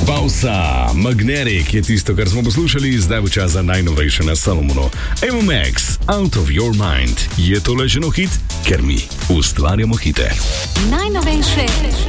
Pausa, Magnetic je tisto, kar smo poslušali, zdaj bo čas za najnovejše na Salomonu. Emo Max, Out of Your Mind. Je to le že nov hit? Ker mi ustvarjamo hite. Najnovejše